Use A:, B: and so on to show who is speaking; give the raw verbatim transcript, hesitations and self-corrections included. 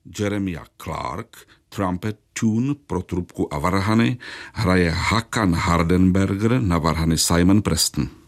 A: Jeremiah Clark, trumpet tune pro trubku a varhany, hraje Hakan Hardenberger na varhany Simon Preston.